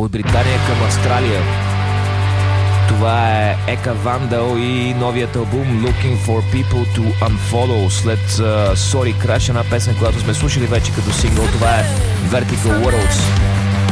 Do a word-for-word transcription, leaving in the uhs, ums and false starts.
От Британия към Австралия. Това е Ека Вандал и новият албум Looking for People to Unfollow. След uh, Sorry Crash, една песен, която сме слушали вече като сингъл. Това е Vertical Worlds.